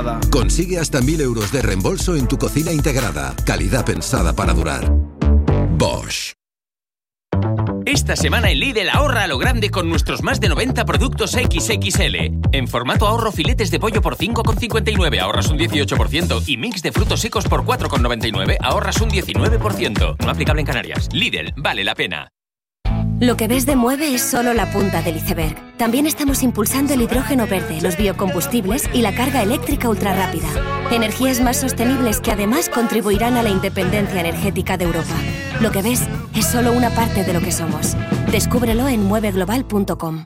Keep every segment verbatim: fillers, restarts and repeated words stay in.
Consigue hasta mil euros de reembolso en tu cocina integrada. Calidad pensada para durar. Bosch. Esta semana en Lidl ahorra a lo grande con nuestros más de noventa productos equis equis ele. En formato ahorro, filetes de pollo por cinco con cincuenta y nueve, ahorras un dieciocho por ciento. Y mix de frutos secos por cuatro con noventa y nueve, ahorras un diecinueve por ciento. No aplicable en Canarias. Lidl, vale la pena. Lo que ves de Mueve es solo la punta del iceberg. También estamos impulsando el hidrógeno verde, los biocombustibles y la carga eléctrica ultrarrápida. Energías más sostenibles que además contribuirán a la independencia energética de Europa. Lo que ves es solo una parte de lo que somos. Descúbrelo en mueve global punto com.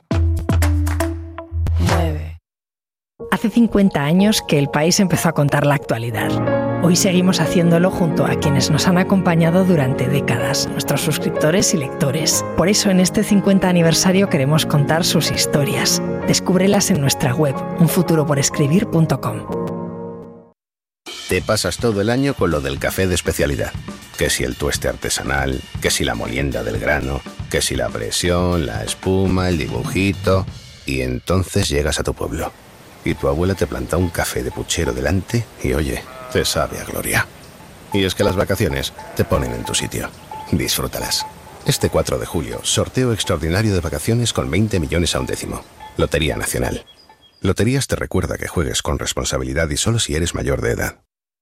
Mueve. Hace cincuenta años que el país empezó a contar la actualidad. Hoy seguimos haciéndolo junto a quienes nos han acompañado durante décadas, nuestros suscriptores y lectores. Por eso en este cincuenta aniversario queremos contar sus historias. Descúbrelas en nuestra web, un futuro por escribir punto com. Te pasas todo el año con lo del café de especialidad. Que si el tueste artesanal, que si la molienda del grano, que si la presión, la espuma, el dibujito... Y entonces llegas a tu pueblo. Y tu abuela te planta un café de puchero delante y oye... te sabe a gloria. Y es que las vacaciones te ponen en tu sitio. Disfrútalas. Este cuatro de julio, sorteo extraordinario de vacaciones con veinte millones a un décimo. Lotería Nacional. Loterías te recuerda que juegues con responsabilidad y solo si eres mayor de edad.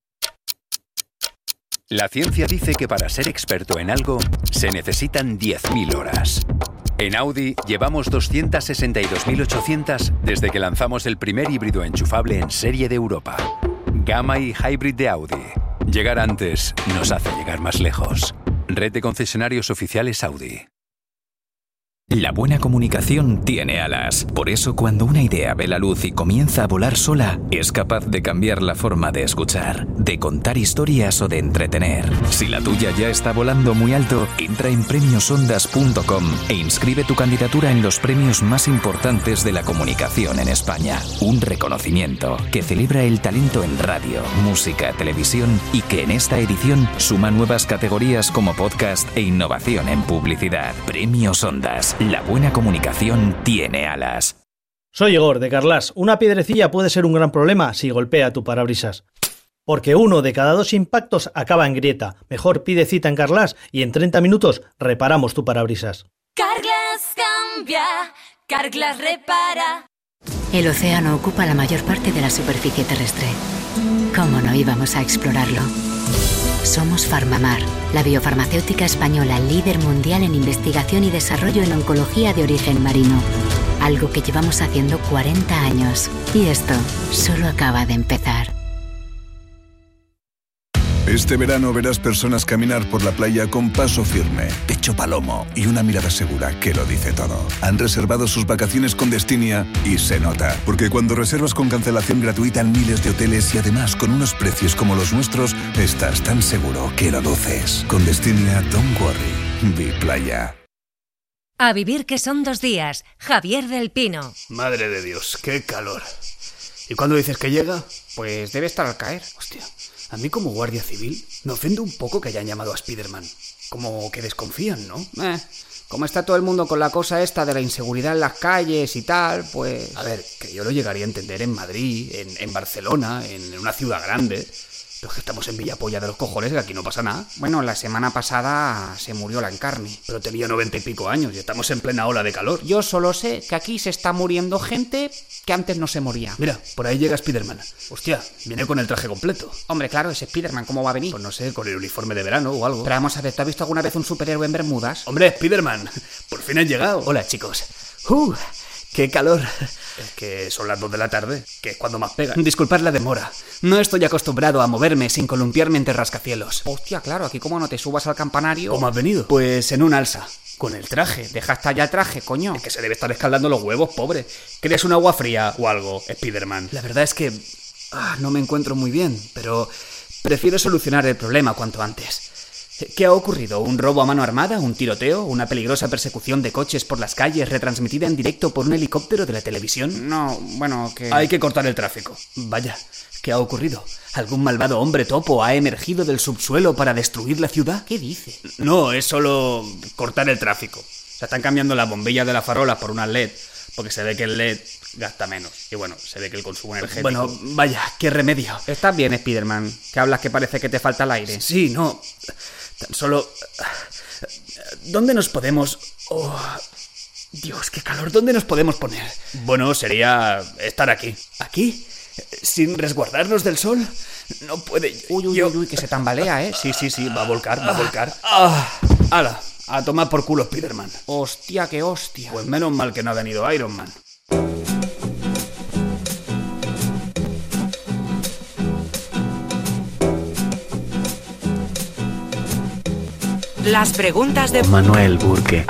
La ciencia dice que para ser experto en algo se necesitan diez mil horas. En Audi llevamos doscientas sesenta y dos mil ochocientas desde que lanzamos el primer híbrido enchufable en serie de Europa. Gamma y Hybrid de Audi. Llegar antes nos hace llegar más lejos. Red de concesionarios oficiales Audi. La buena comunicación tiene alas. Por eso, cuando una idea ve la luz y comienza a volar sola, es capaz de cambiar la forma de escuchar, de contar historias o de entretener. Si la tuya ya está volando muy alto, entra en premios ondas punto com e inscribe tu candidatura en los premios más importantes de la comunicación en España. Un reconocimiento que celebra el talento en radio, música, televisión y que en esta edición suma nuevas categorías como podcast e innovación en publicidad. Premios Ondas. La buena comunicación tiene alas. Soy Igor, de Carglass. Una piedrecilla puede ser un gran problema si golpea tu parabrisas. Porque uno de cada dos impactos acaba en grieta. Mejor pide cita en Carglass y en treinta minutos reparamos tu parabrisas. Carglass cambia, Carglass repara. El océano ocupa la mayor parte de la superficie terrestre. ¿Cómo no íbamos a explorarlo? Somos Farmamar, la biofarmacéutica española líder mundial en investigación y desarrollo en oncología de origen marino. Algo que llevamos haciendo cuarenta años. Y esto solo acaba de empezar. Este verano verás personas caminar por la playa con paso firme, pecho palomo y una mirada segura que lo dice todo. Han reservado sus vacaciones con Destinia y se nota, porque cuando reservas con cancelación gratuita en miles de hoteles y además con unos precios como los nuestros, estás tan seguro que lo luces. Con Destinia, don't worry, be playa. A vivir que son dos días. Javier del Pino. Madre de Dios, qué calor. ¿Y cuándo dices que llega? Pues debe estar al caer. Hostia. A mí como guardia civil me ofende un poco que hayan llamado a Spiderman. Como que desconfían, ¿no? Eh, como está todo el mundo con la cosa esta de la inseguridad en las calles y tal, pues... A ver, que yo lo llegaría a entender en Madrid, en, en Barcelona, en una ciudad grande... Pero es que estamos en Villapolla de los cojones, que aquí no pasa nada. Bueno, la semana pasada se murió la Encarni. Pero tenía noventa y pico años y estamos en plena ola de calor. Yo solo sé que aquí se está muriendo gente que antes no se moría. Mira, por ahí llega Spiderman. Hostia, viene con el traje completo. Hombre, claro, es Spiderman, ¿cómo va a venir? Pues no sé, con el uniforme de verano o algo. Pero vamos a ver, ¿tú has visto alguna vez un superhéroe en bermudas? Hombre, Spiderman, por fin has llegado. Hola, chicos. ¡Uh! ¡Qué calor! Es que son las dos de la tarde, que es cuando más pega. Disculpad la demora. No estoy acostumbrado a moverme sin columpiarme entre rascacielos. Hostia, claro, aquí como no te subas al campanario... ¿Cómo has venido? Pues en un alza. Con el traje. Deja hasta ya el traje, coño. Es que se debe estar escaldando los huevos, pobre. ¿Quieres un agua fría o algo, Spiderman? La verdad es que... Ah, no me encuentro muy bien, pero... prefiero solucionar el problema cuanto antes. ¿Qué ha ocurrido? ¿Un robo a mano armada? ¿Un tiroteo? ¿Una peligrosa persecución de coches por las calles retransmitida en directo por un helicóptero de la televisión? No, bueno, que... Hay que cortar el tráfico. Vaya, ¿qué ha ocurrido? ¿Algún malvado hombre topo ha emergido del subsuelo para destruir la ciudad? ¿Qué dice? No, es solo cortar el tráfico. Se están cambiando las bombillas de las farolas por unas L E D, porque se ve que el L E D gasta menos. Y bueno, se ve que el consumo energético... Bueno, vaya, qué remedio. ¿Estás bien, Spiderman? Que hablas que parece que te falta el aire. Sí, no. Tan solo... ¿Dónde nos podemos...? Oh, Dios, qué calor. ¿Dónde nos podemos poner? Bueno, sería estar aquí. ¿Aquí? ¿Sin resguardarnos del sol? No puede... Uy, uy, yo... uy, uy, que se tambalea, ¿eh? Sí, sí, sí, va a volcar, va a volcar. Ah, ¡Hala! A tomar por culo, Spiderman. Hostia, qué hostia. Pues menos mal que no ha venido Iron Man. Las preguntas de Manuel Burke.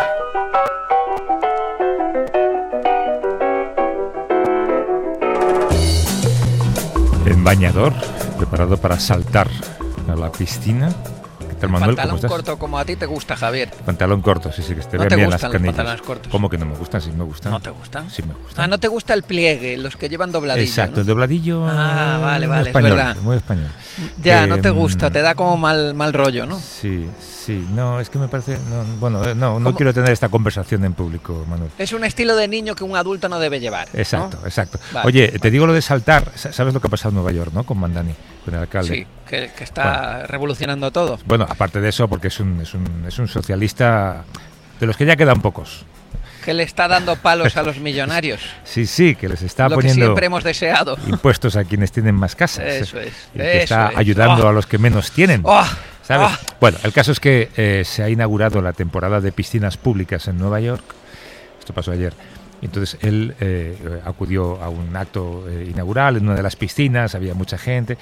En bañador, preparado para saltar a la piscina. ¿Qué tal, Manuel? Pantalón ¿Cómo estás? corto como a ti te gusta, Javier. Pantalón corto, sí, sí, que te ¿No vean te bien las gustan los canillas. pantalones cortos? ¿Cómo que no me gustan? Sí me gustan. ¿No te gustan? Sí me gustan. Ah, ¿no te gusta el pliegue? Los que llevan dobladillo, Exacto, ¿no? el dobladillo. Ah, vale, vale, español, es verdad. Muy español. Ya, Eh, no te gusta, te da como mal, mal rollo, ¿no? Sí, sí, no, es que me parece... No, bueno, eh, no, no quiero tener esta conversación en público, Manuel. Es un estilo de niño que un adulto no debe llevar, ¿no? Exacto, exacto. Vale. Oye, te digo lo de saltar. ¿Sabes lo que ha pasado en Nueva York, no? Con Mandani, con el alcalde. Sí, que, que está bueno. revolucionando todo. Bueno, aparte de eso, porque es un, es un, es un socialista de los que ya quedan pocos. Que le está dando palos a los millonarios. Sí, sí, que les está lo poniendo que siempre hemos deseado. impuestos a quienes tienen más casas. Eso es. Y que eso está es. ayudando oh. a los que menos tienen. Oh. ¿Sabes? Oh. Bueno, el caso es que eh, se ha inaugurado la temporada de piscinas públicas en Nueva York. Esto pasó ayer. Entonces él eh, acudió a un acto eh, inaugural en una de las piscinas, había mucha gente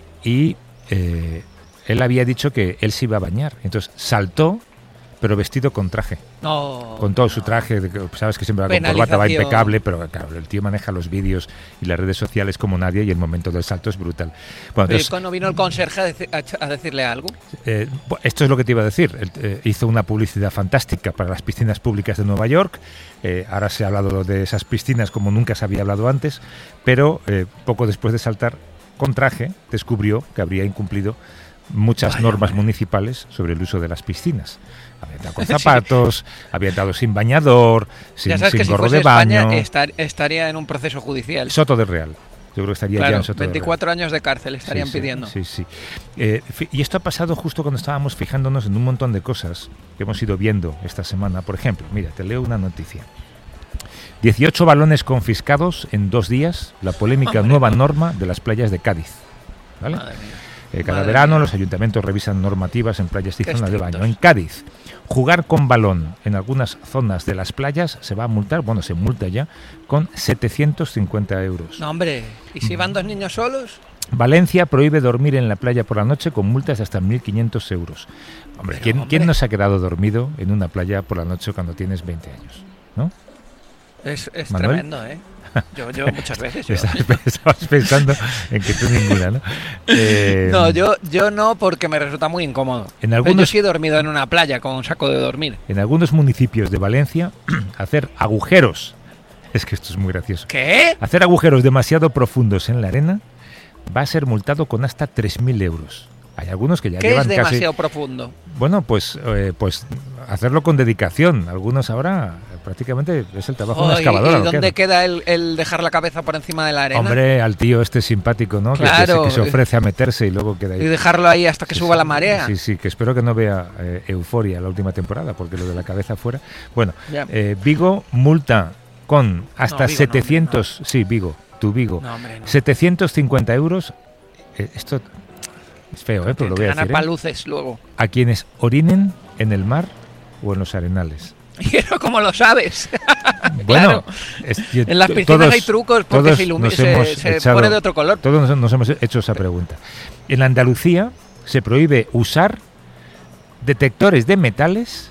y eh, él había dicho que él se iba a bañar. Entonces saltó, pero vestido con traje. No, con todo su traje, sabes que siempre va con corbata, va impecable, pero claro, el tío maneja los vídeos y las redes sociales como nadie y el momento del salto es brutal. Bueno, pero entonces, ¿cuándo vino el conserje a, deci a decirle algo? Eh, esto es lo que te iba a decir. Él, eh, hizo una publicidad fantástica para las piscinas públicas de Nueva York. Eh, ahora se ha hablado de esas piscinas como nunca se había hablado antes, pero eh, poco después de saltar con traje descubrió que habría incumplido muchas Vaya, normas hombre. municipales sobre el uso de las piscinas. Había entrado con zapatos, sí. había entrado sin bañador, sin, ya sabes sin que gorro si de baño. España, estar, estaría en un proceso judicial. Soto del Real. Yo creo que estaría claro, ya en Soto veinticuatro del Real. años de cárcel estarían sí, sí, pidiendo. Sí, sí. Eh, y esto ha pasado justo cuando estábamos fijándonos en un montón de cosas que hemos ido viendo esta semana. Por ejemplo, mira, te leo una noticia. dieciocho balones confiscados en dos días, la polémica Madre nueva mía. norma de las playas de Cádiz. ¿Vale? Eh, cada Madre verano mía. los ayuntamientos revisan normativas en playas y zonas de baño. En Cádiz, jugar con balón en algunas zonas de las playas se va a multar, bueno, se multa ya, con setecientos cincuenta euros. No, hombre, ¿y si van dos niños solos? Valencia prohíbe dormir en la playa por la noche con multas de hasta mil quinientos euros. Hombre, ¿quién, hombre. ¿quién no se ha quedado dormido en una playa por la noche cuando tienes veinte años? ¿No? Es, es tremendo, ¿eh? Yo, yo muchas veces. Yo. Estabas pensando en que tú ninguna, ¿no? Eh, no, yo, yo no, porque me resulta muy incómodo. En algunos, yo sí he dormido en una playa con un saco de dormir. En algunos municipios de Valencia, hacer agujeros, es que esto es muy gracioso. ¿Qué? Hacer agujeros demasiado profundos en la arena va a ser multado con hasta tres mil euros. Hay algunos que ya ¿Qué llevan es demasiado casi... profundo? Bueno, pues, eh, pues hacerlo con dedicación. Algunos ahora prácticamente es el trabajo oh, de una excavadora. ¿Y, y dónde queda el, el dejar la cabeza por encima de la arena? Hombre, al tío este simpático, ¿no? Claro. Que, que se ofrece a meterse y luego queda ahí. Y dejarlo ahí hasta que suba la marea. Sí, sí, que espero que no vea eh, Euforia la última temporada, porque lo de la cabeza fuera. Bueno, eh, Vigo multa con hasta no, Vigo, setecientos... No, no. Sí, Vigo, tu Vigo. No, hombre, no. setecientos cincuenta euros. Eh, esto... Es feo, ¿eh? Pero lo voy a decir. Ganar paluces ¿eh? luego. A quienes orinen en el mar o en los arenales. Pero ¿cómo lo sabes? Bueno, claro. es, yo, en las piscinas todos, hay trucos porque se, ilumina, se, se echado, pone de otro color. Todos nos, nos hemos hecho esa pregunta. En Andalucía se prohíbe usar detectores de metales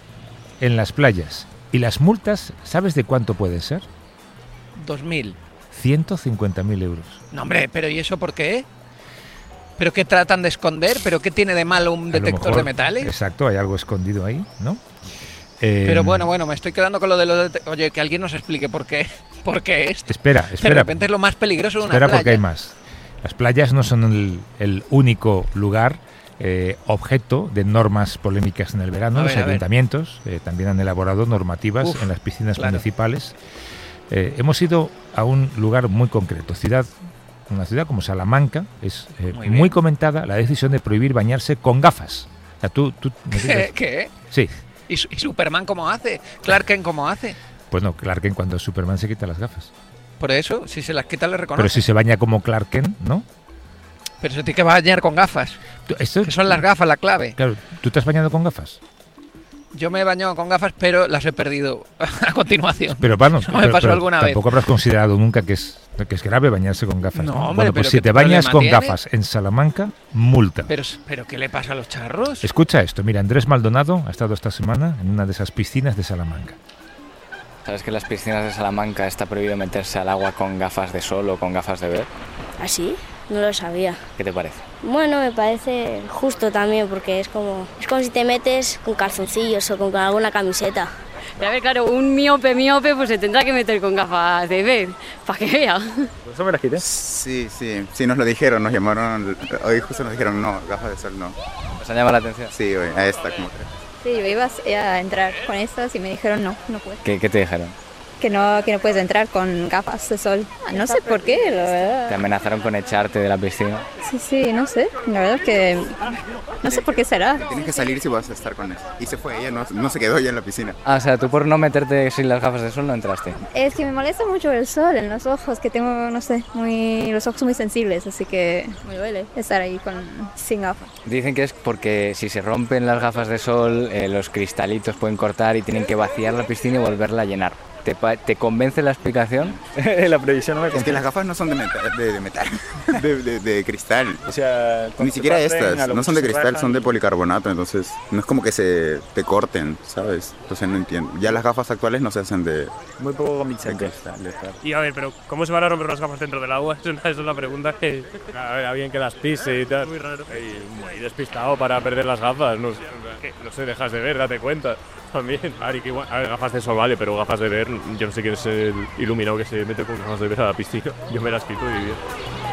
en las playas. Y las multas, ¿sabes de cuánto pueden ser? Dos mil. ciento cincuenta mil euros. No, hombre, pero ¿y eso por qué? ¿Pero qué tratan de esconder? ¿Pero qué tiene de malo un detector mejor, de metales? Exacto, hay algo escondido ahí, ¿no? Eh, Pero bueno, bueno, me estoy quedando con lo de los... Oye, que alguien nos explique por qué, por qué esto. Espera, espera. De repente es lo más peligroso de una espera playa. Espera porque hay más. Las playas no son el, el único lugar eh, objeto de normas polémicas en el verano. Ver, los ayuntamientos eh, también han elaborado normativas Uf, en las piscinas claro. municipales Eh, hemos ido a un lugar muy concreto, ciudad, una ciudad como Salamanca, es eh, muy, muy comentada la decisión de prohibir bañarse con gafas. O sea, tú, tú, ¿Qué? ¿Qué? Sí. ¿Y, ¿Y Superman cómo hace? ¿Clark Kent cómo hace? Pues no, Clark Kent cuando Superman se quita las gafas. Por eso, si se las quita le reconoce. Pero si se baña como Clark Kent, ¿no? Pero se tiene que bañar con gafas. Esto, que son las gafas la clave. Claro, ¿tú te has bañado con gafas? Yo me he bañado con gafas, pero las he perdido a continuación. Pero bueno, Eso pero, me pasó pero alguna tampoco vez. Tampoco habrás considerado nunca que es, que es grave bañarse con gafas. No, ¿no? hombre, Bueno, pues pero si te bañas con tiene? gafas en Salamanca, multa. Pero, pero ¿qué le pasa a los charros? Escucha esto, mira, Andrés Maldonado ha estado esta semana en una de esas piscinas de Salamanca. ¿Sabes que en las piscinas de Salamanca está prohibido meterse al agua con gafas de sol o con gafas de ver? ¿Ah, sí? No lo sabía. ¿Qué te parece? Bueno, me parece justo también porque es como es como si te metes con calzoncillos o con alguna camiseta. Y a ver, claro, un miope, miope, pues se tendrá que meter con gafas de ver, para que vea. ¿Eso me las quité? Sí, sí, sí, nos lo dijeron, nos llamaron, hoy justo nos dijeron, no, gafas de sol no. ¿Os ha llamado la atención? Sí, hoy, a esta como tres. Sí, yo iba a entrar con estas y me dijeron no, no puedes. ¿Qué, qué te dijeron? Que no, que no puedes entrar con gafas de sol. No sé por qué, la verdad. ¿Te amenazaron con echarte de la piscina? Sí, sí, no sé. La verdad es que no sé por qué será. Tienes que salir si vas a estar con eso. Y se fue, ella no, no se quedó ella en la piscina. Ah, o sea, tú por no meterte sin las gafas de sol no entraste. Es que me molesta mucho el sol en los ojos, que tengo, no sé, muy los ojos muy sensibles, así que me duele estar ahí con sin gafas. Dicen que es porque si se rompen las gafas de sol, eh, los cristalitos pueden cortar y tienen que vaciar la piscina y volverla a llenar. ¿Te, ¿Te convence la explicación? La previsión no me convence. Es que las gafas no son de metal, de, de, metal, de, de, de cristal. O sea, ni siquiera estas, no son de cristal, son de policarbonato, entonces no es como que se te corten, ¿sabes? Entonces no entiendo. Ya las gafas actuales no se hacen de... Muy poco gomichetes. De cristal. Y a ver, pero ¿cómo se van a romper las gafas dentro del agua? Es una, es una pregunta que... A ver, alguien que las pise y tal. Muy raro. Y muy despistado para perder las gafas, no sé, no sé, dejas de ver, date cuenta. También, Ari, que igual, a ver, gafas de sol vale, pero gafas de ver, yo no sé quién es el iluminado que se mete con gafas de ver a la piscina. Yo me las quito y bien.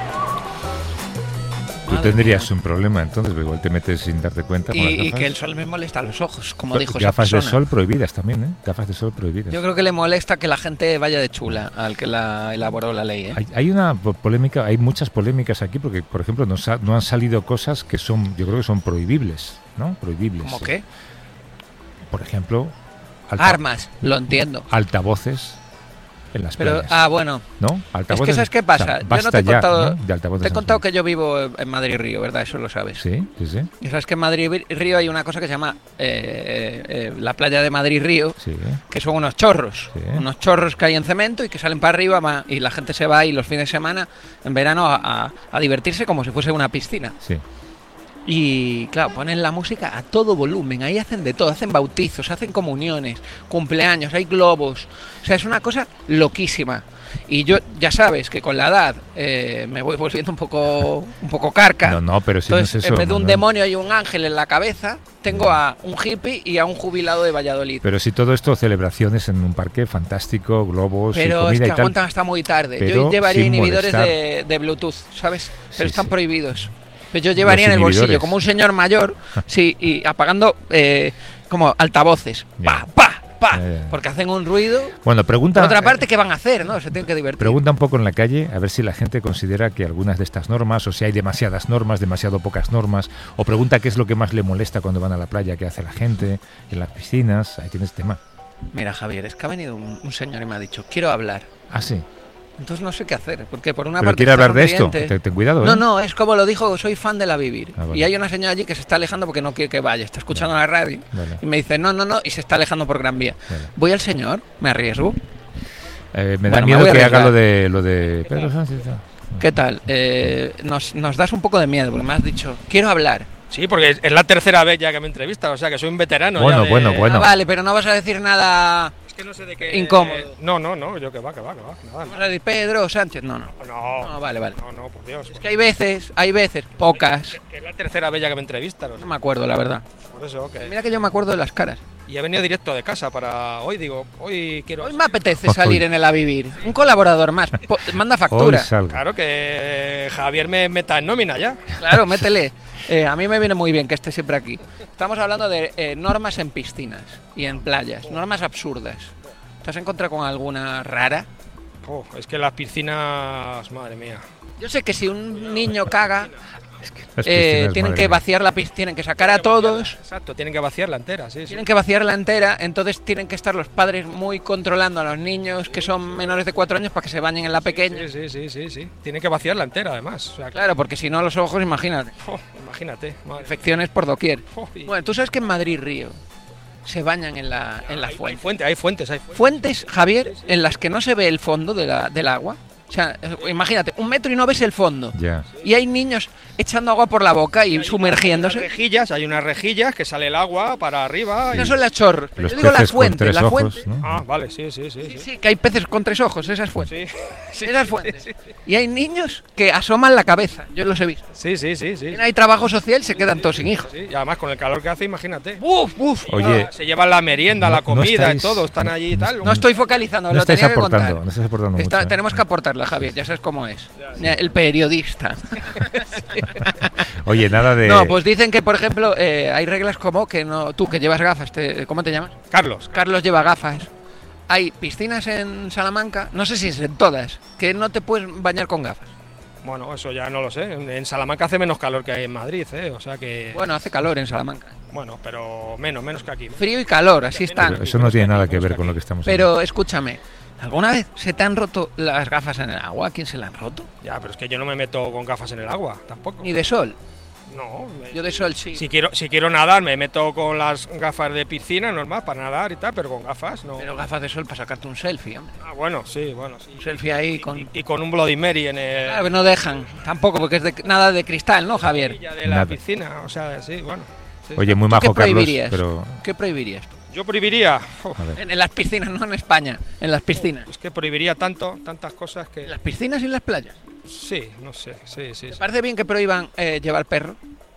Tú tendrías un problema entonces, igual te metes sin darte cuenta. Y, con las gafas. Y que el sol me molesta los ojos, como Pero dijo esa gafas persona. de sol prohibidas también, ¿eh? Gafas de sol prohibidas. Yo creo que le molesta que la gente vaya de chula al que la elaboró la ley, ¿eh? Hay, hay una polémica, hay muchas polémicas aquí porque, por ejemplo, no, no han salido cosas que son, yo creo que son prohibibles, ¿no? Prohibibles. ¿Cómo qué? Por ejemplo... Alta, armas, lo entiendo. Altavoces en las Pero, playas. Ah, bueno. ¿No? Altavoces. Es que ¿sabes qué pasa? O sea, yo no te he ya, contado, ¿no? De altavoces te he contado que yo vivo en Madrid-Río, ¿verdad? Eso lo sabes. Sí, sí, sí. Y sabes que en Madrid-Río hay una cosa que se llama eh, eh, la playa de Madrid-Río, sí. que son unos chorros. Sí. Unos chorros que hay en cemento y que salen para arriba va, y la gente se va ahí los fines de semana, en verano, a, a, a divertirse como si fuese una piscina. Sí. Y claro, ponen la música a todo volumen, ahí hacen de todo, hacen bautizos, hacen comuniones, cumpleaños, hay globos, o sea, es una cosa loquísima. Y yo, ya sabes, que con la edad eh, me voy volviendo un poco un poco carca. No, no, pero si Entonces, no es eso, en vez de un no, no. demonio y un ángel en la cabeza, tengo a un hippie y a un jubilado de Valladolid. Pero si todo esto, celebraciones en un parque fantástico, globos Pero y comida es que y tal. aguantan hasta muy tarde. Pero Yo llevaría sin inhibidores molestar. de, de Bluetooth, ¿sabes? Pero Sí, están sí. prohibidos. Pero yo llevaría Los en el bolsillo, inhibidores. como un señor mayor, sí, y apagando eh, como altavoces. Pa, pa, pa, Ya, ya. porque hacen un ruido. Bueno, pregunta. Por otra parte, ¿qué van a hacer? ¿No? Se tienen que divertir. Pregunta un poco en la calle a ver si la gente considera que algunas de estas normas, o si hay demasiadas normas, demasiado pocas normas, o pregunta qué es lo que más le molesta cuando van a la playa, qué hace la gente en las piscinas. Ahí tienes tema. Mira, Javier, es que ha venido un, un señor y me ha dicho, quiero hablar. Ah, sí. Entonces no sé qué hacer, porque por una Pero parte quiere está hablar de esto. sonriente. Ten, ten cuidado, ¿eh? No, no, es como lo dijo, soy fan de la Vivir. Ah, vale. Y hay una señora allí que se está alejando porque no quiere que vaya, está escuchando la radio. Vale. Y me dice, no, no, no, y se está alejando por Gran Vía. Vale. Voy al señor, me arriesgo. Eh, me da Bueno, me miedo voy a que haga arriesgar. lo de lo de Pedro Sánchez. ¿Qué tal? Eh, nos, nos das un poco de miedo, porque me has dicho, quiero hablar. Sí, porque es- es la tercera vez ya que me entrevistas, o sea que soy un veterano. Bueno, ya de- bueno, bueno. Ah, vale, pero no vas a decir nada Es que no sé de qué. incómodo. No, no, no, yo que va, que va, que va. Nada, Vas a decir Pedro Sánchez, no, no. no. No, vale, vale. No, no, por Dios. Es que hay veces, hay veces, pocas. Que es la tercera vez ya que me entrevistas. o sea, No me acuerdo, la verdad. Por eso, que. Mira que yo me acuerdo de las caras. Y he venido directo de casa para hoy, digo, hoy quiero. Hoy me apetece salir en el A Vivir. Un colaborador más. Po- manda factura. Hoy salgo. Claro que Javier me meta en nómina ya. Claro, métele. Eh, a mí me viene muy bien que esté siempre aquí. Estamos hablando de eh, normas en piscinas y en playas. Normas absurdas. ¿Te has encontrado con alguna rara? Oh, es que las piscinas, madre mía. Yo sé que si un niño caga, Las eh, piscinas, tienen madre que mía. vaciar la piscina, tienen que sacar a todos, Exacto, tienen que vaciarla entera, sí, sí. tienen que vaciarla entera, entonces tienen que estar los padres muy controlando a los niños que son menores de cuatro años para que se bañen en la pequeña. Sí, sí, sí, sí, sí. Tienen que vaciarla entera, además. O sea, Claro, porque si no los ojos, imagínate. oh, imagínate. Madre. Infecciones por doquier. Oh, y- Bueno, tú sabes que en Madrid Río se bañan en la, en la hay, hay fuente. fuente, hay fuentes, hay fuentes. Fuentes, Javier, en las que no se ve el fondo de la, del agua. O sea, eh, imagínate, un metro y no ves el fondo. Ya. Y hay niños echando agua por la boca y Unas sumergiéndose. rejillas, hay unas rejillas que sale el agua para arriba. y- No son las chorros. Los Yo digo las peces con fuentes, tres las ojos, fuentes. ¿no? Ah, vale, sí, sí, sí. Sí, sí. sí, que hay peces con tres ojos, esas fuentes. Sí, Esas fuentes. Y hay niños que asoman la cabeza, yo los he visto. sí, sí, sí, sí. Hay trabajo social y se quedan todos sin hijos. Sí, y además con el calor que hace, imagínate. ¡Uf, uf! Oye, Se llevan la merienda, no- la no comida y estáis- todo, están allí y tal. No estoy focalizando, no lo estáis tenía que aportando, contar. no estáis aportando Está- mucho. ¿eh? tenemos que aportarla, Javier, ya sabes cómo es. El periodista. Oye, nada de... No, pues dicen que, por ejemplo, eh, hay reglas como que no. Tú que llevas gafas, te- ¿cómo te llamas? Carlos. Carlos lleva gafas. Hay piscinas en Salamanca, no sé si es en todas, que no te puedes bañar con gafas. Bueno, eso ya no lo sé. En en Salamanca hace menos calor que en Madrid, ¿eh? O sea que... Bueno, hace calor en Salamanca. Bueno, pero menos, menos que aquí. Frío y calor, así están. Pero eso no tiene nada que ver con lo que estamos Pero escúchame, ¿alguna vez se te han roto las gafas en el agua? ¿A quién se las han roto? Ya, pero es que yo no me meto con gafas en el agua, tampoco. Ni de sol. No. me- Yo de sol sí. Si quiero, si quiero nadar, me meto con las gafas de piscina, normal, para nadar y tal, pero con gafas no. Pero gafas de sol para sacarte un selfie, hombre. Ah, bueno, sí, bueno, sí. Un selfie ahí con... Y, y con un Bloody Mary en el... Claro, no dejan, tampoco, porque es de, nada de cristal, ¿no, Javier? de la Nada. piscina, o sea, sí, bueno. sí. Oye, muy ¿Tú majo, ¿Qué Carlos, prohibirías? pero... ¿Qué prohibirías? Yo prohibiría... A ver. En, en las piscinas, no en España, en las piscinas. Es que prohibiría tanto, tantas cosas que... ¿En las piscinas y en las playas? Sí, no sé, sí, sí. ¿Te sí. parece bien que prohíban eh, llevar perro?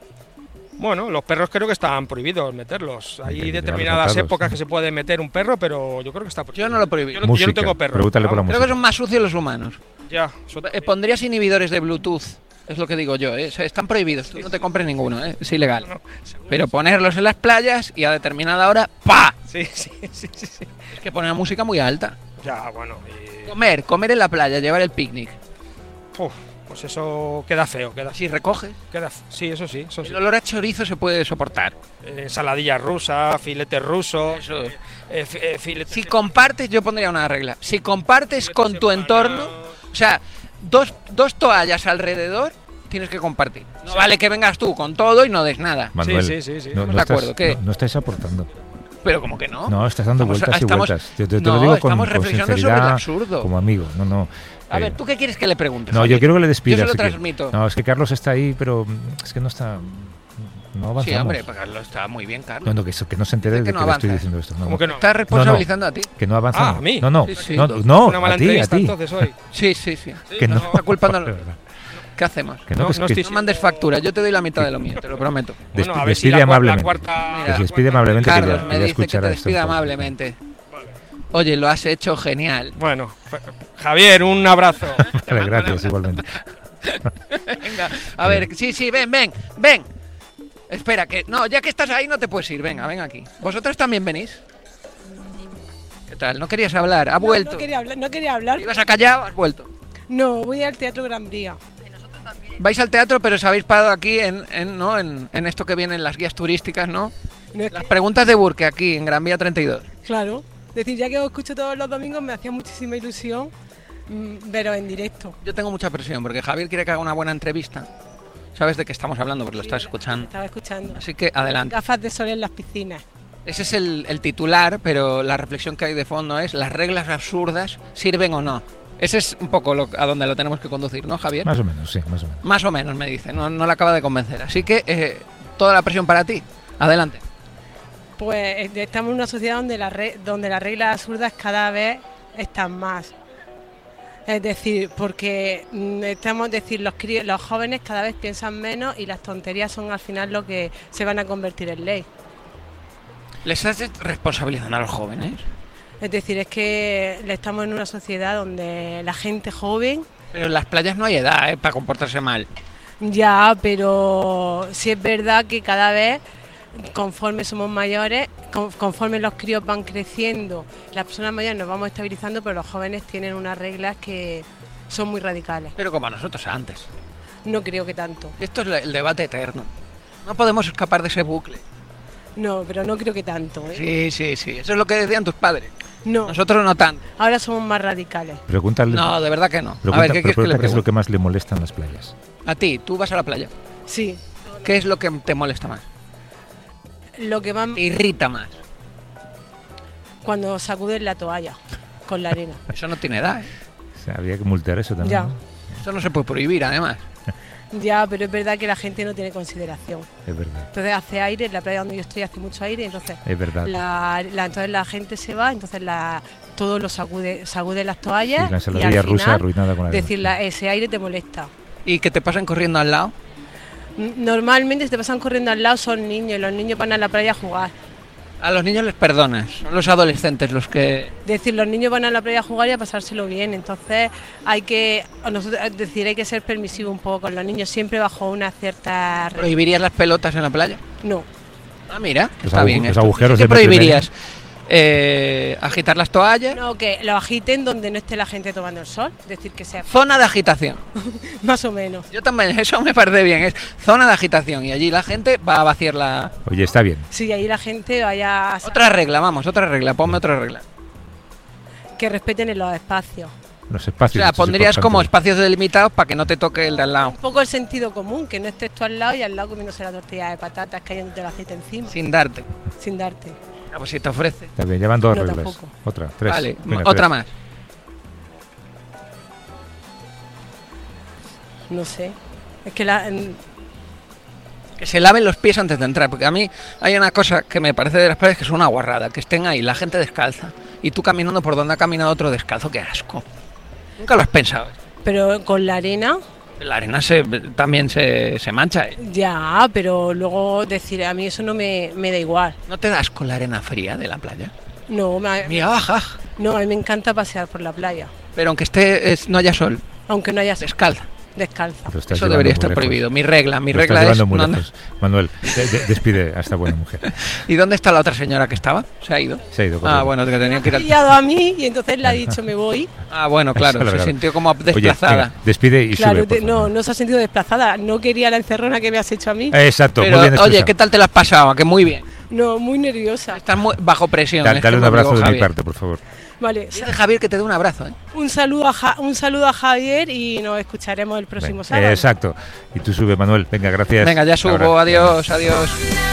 Bueno, los perros creo que están prohibidos meterlos. Hay que llevar determinadas atados, épocas ¿no? que se puede meter un perro, pero yo creo que está prohibido. Yo no lo prohibí. Yo no, yo Música, no tengo perro. pregúntale por la Creo que música. son más sucios los humanos. Ya, eso- Eh, pondrías inhibidores de Bluetooth, es lo que digo yo, ¿eh? O sea, están prohibidos, tú no te compres ninguno, ¿eh? Es ilegal. Pero ponerlos en las playas y a determinada hora, ¡pa! Sí, sí, sí, sí, sí. Es que poner la música muy alta. Ya, bueno. y- Comer, comer en la playa, llevar el picnic. Uf, pues eso queda feo, queda Si recoges, queda f- Sí, eso sí, eso sí. el olor a chorizo se puede soportar. Eh, Ensaladilla rusa, filetes rusos. Eso. eh, fi- eh, filetes- Si compartes, yo pondría una regla. Si compartes con tu entorno, o sea, dos, dos toallas alrededor, tienes que compartir. No vale que vengas tú con todo y no des nada. Manuel, sí, sí, sí. no, Estamos no de estás, acuerdo, ¿qué? no, no estáis aportando. Pero como que no. No, estás dando Estamos- vueltas estamos- y vueltas. Yo te, te no, lo digo con, estamos con reflexionando sobre sinceridad, el absurdo. como amigo. No, no. A Eh, ver, ¿tú qué quieres que le preguntes? No, Javier? yo quiero que le despidas. Yo se lo si quieres. transmito. No, es que Carlos está ahí, pero mm, es que no está. No avanzamos. Sí, hombre, pues Carlos está muy bien, Carlos. No, no, que, eso- que no se entere Es de que que, no le estoy avanzas. diciendo esto. No, ¿Cómo no. que no? Estás No, no, responsabilizando a ti. Que no avanzamos. Ah, ¿a mí? No, no, Sí, sí. no, no, Una mala a ti, a entrevista ti. entonces hoy. Sí, sí, sí. Que no. Está culpando. De verdad. ¿Qué hacemos? Que no, No, que es no que- estoy- No mandes factura, yo te doy la mitad de lo mío, te lo prometo. Despi- Bueno, a ver si despide la cua- la amablemente. cuarta- Mira, Que se despide amablemente que Carlos ya- me que ya dice que escuchará te esto. despida un poco. amablemente. Oye, lo has hecho genial. Bueno, Javier, un abrazo. Vale, gracias, igualmente. Venga, a ver, sí, sí, ven, ven, ven. Espera, que no, ya que estás ahí no te puedes ir, venga, ven aquí. ¿Vosotros también venís? ¿Qué tal? ¿No querías hablar? ¿Ha vuelto? No quería hablar, no quería hablar. ¿Ibas a callar o has vuelto? No, voy al Teatro Gran Vía. Vais al teatro, pero os habéis parado aquí en, en, ¿no? en, en esto que vienen las guías turísticas, ¿no? No es Las que- preguntas de Burke aquí en Gran Vía treinta y dos. Claro. Es decir, ya que os escucho todos los domingos, me hacía muchísima ilusión mm, veros en directo. Yo tengo mucha presión porque Javier quiere que haga una buena entrevista. ¿Sabes de qué estamos hablando? Porque lo estás escuchando. Estaba escuchando. Así que adelante. Gafas de sol en las piscinas. Ese es el, el titular, pero la reflexión que hay de fondo es ¿las reglas absurdas sirven o no? Ese es un poco lo, a donde lo tenemos que conducir, ¿no, Javier? Más o menos, sí, más o menos. Más o menos, me dice. No, no le acaba de convencer. Así que eh, toda la presión para ti. Adelante. Pues eh, estamos en una sociedad donde, la re- donde las reglas absurdas cada vez están más. Es decir, porque mm, estamos, es decir, los, cri- los jóvenes cada vez piensan menos y las tonterías son al final lo que se van a convertir en ley. ¿Les estás responsabilizando a los jóvenes? Es decir, es que estamos en una sociedad donde la gente joven, Pero en las playas no hay edad, ¿eh? Para comportarse mal. ya, pero sí es verdad que cada vez conforme somos mayores, con, conforme los críos van creciendo, las personas mayores nos vamos estabilizando, pero los jóvenes tienen unas reglas que son muy radicales. Pero como a nosotros antes. No creo que tanto. Esto es el debate eterno. No podemos escapar de ese bucle. No, pero no creo que tanto, ¿eh? Sí, sí, sí. Eso es lo que decían tus padres. No. Nosotros no tanto. Ahora somos más radicales. Pregúntale. No, de verdad que no. Pregunta, a ver, ¿qué quieres que le ¿qué es lo pregunte? que más le molesta en las playas? A ti, tú vas a la playa. Sí. ¿Qué es lo que te molesta más? Lo que más Te irrita más. Cuando sacuden la toalla con la arena. Eso no tiene edad, ¿eh? O sea, había que multar eso también. Ya. ¿no? Eso no se puede prohibir, además. Ya, pero es verdad que la gente no tiene consideración. Es verdad. Entonces hace aire, en la playa donde yo estoy hace mucho aire, entonces Es verdad. La, la, entonces la gente se va, entonces la, todo lo sacude, sacude las toallas. Sí, la y ensaladilla al rusa final, arruinada con la arena. decir, la, ese aire te molesta. ¿Y que te pasan corriendo al lado? N- Normalmente si te pasan corriendo al lado son niños, y los niños van a la playa a jugar. A los niños les perdonas, son los adolescentes los que... Es decir, los niños van a la playa a jugar y a pasárselo bien, entonces hay que, a nosotros, es decir, hay que ser permisivo un poco con los niños, siempre bajo una cierta... regla. ¿Prohibirías las pelotas en la playa? No. Ah, mira, Los está agu- bien los esto. agujeros ¿Qué de metro y prohibirías? Eh, ¿Agitar las toallas? No, que lo agiten donde no esté la gente tomando el sol, es decir, que sea Zona de agitación. más o menos. Yo también, eso me parece bien, es zona de agitación y allí la gente va a vaciar la... Oye, está bien. Sí, ahí la gente vaya a... Otra regla, vamos, otra regla, ponme otra regla. que respeten en los espacios. Los O espacios. sea, esto es pondrías como importante. espacios delimitados para que no te toque el de al lado. Un poco el sentido común, que no estés tú al lado y al lado comiéndose la tortilla de patatas cayéndote el aceite encima. Sin darte. Sin darte. Ah, pues si te ofrece. Está bien, llevan dos No, reglas. tampoco. Otra, tres. Vale, Venga, otra tres. más. No sé. Es que la... en- Que se laven los pies antes de entrar, porque a mí hay una cosa que me parece de las playas que es una guarrada, que estén ahí la gente descalza y tú caminando por donde ha caminado otro descalzo, qué asco. Nunca lo has pensado. Pero con la arena, La arena se, también se, se mancha, ¿eh? ya, pero luego decir, a mí eso no me, me da igual. ¿No te das con la arena fría de la playa? No, me, Mira, baja. no, a mí me encanta pasear por la playa, Pero aunque esté es- no haya sol, aunque no haya sol, descalza. descalza. Lo estás Eso llevando debería muy estar lejos. prohibido. Mi regla, mi Lo regla estás es... llevando muy no, no. lejos. Manuel, de- de- despide a esta buena mujer. ¿Y dónde está la otra señora que estaba? ¿Se ha ido? Se ha ido. Ah, corriendo. bueno, que tenía que ir Ha al... pillado a mí y entonces le ha dicho me voy. Ah, bueno, claro, Esa es la se verdad. sintió como Oye, desplazada. venga, despide y Claro, sube. por te- no, favor. no se ha sentido desplazada. No quería la encerrona que me has hecho a mí. Eh, Exacto, Pero, muy bien oye, expresado. ¿qué tal te la has pasado? Que muy bien. No, muy nerviosa. Estás muy bajo presión. Da- es dale que un me abrazo digo, de mi Javier. parte, por favor. Vale, Dice Javier que te dé un abrazo, ¿eh? un saludo a Ja- un saludo a Javier y nos escucharemos el próximo Venga, sábado. Exacto. Y tú sube, Manuel. Venga, gracias. Venga, ya subo. Ahora. Adiós, adiós.